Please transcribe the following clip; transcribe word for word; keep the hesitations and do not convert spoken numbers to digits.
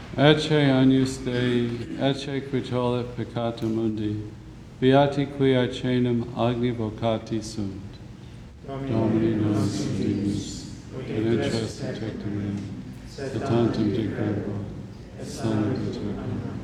Ecce agnus Dei, ecce qui tollit peccatum mundi, beati qui aecenum agni vocati sunt. Domini nos dignus, et interest tectum, et tantum dicam, Son et